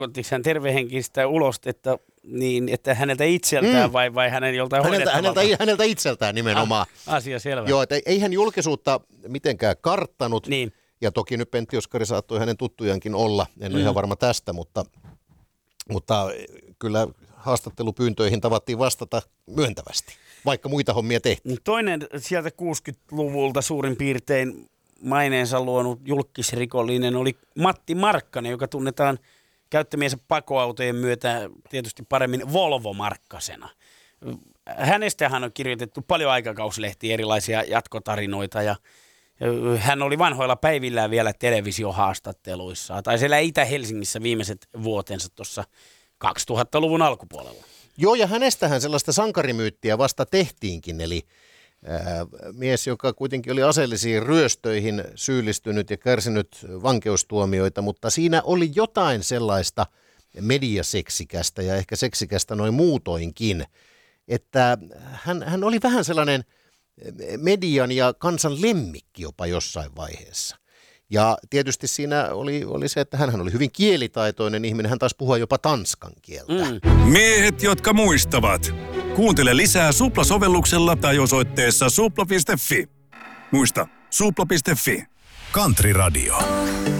tarkoittiko hän tervehenkistä ulostetta niin, että häneltä itseltään vai hänen joltain hoidettavalta? Häneltä itseltään nimenomaan. Asia selvä. Joo, että ei hän julkisuutta mitenkään karttanut. Niin. Ja toki nyt Pentti Oskari saattoi hänen tuttujankin olla, en ole ihan varma tästä, mutta kyllä haastattelupyyntöihin tavattiin vastata myöntävästi, vaikka muita hommia tehtiin. Toinen sieltä 60-luvulta suurin piirtein maineensa luonut julkkisrikollinen oli Matti Markkanen, joka tunnetaan käyttämiensä pakoautojen myötä tietysti paremmin Volvo-Markkasena. Hänestähän on kirjoitettu paljon aikakauslehtiä, erilaisia jatkotarinoita ja hän oli vanhoilla päivillään vielä televisiohaastatteluissa. Tai siellä Itä-Helsingissä viimeiset vuotensa tuossa 2000-luvun alkupuolella. Joo, ja hänestähän sellaista sankarimyyttiä vasta tehtiinkin, eli mies, joka kuitenkin oli aseellisiin ryöstöihin syyllistynyt ja kärsinyt vankeustuomioita, mutta siinä oli jotain sellaista mediaseksikästä ja ehkä seksikästä noin muutoinkin, että hän oli vähän sellainen median ja kansan lemmikki jopa jossain vaiheessa. Ja tietysti siinä oli se, että hän oli hyvin kielitaitoinen ihminen, hän taisi puhua jopa tanskan kieltä. Miehet, jotka muistavat. Kuuntele lisää Supla-sovelluksella tai osoitteessa supla.fi. Muista, supla.fi. Country Radio.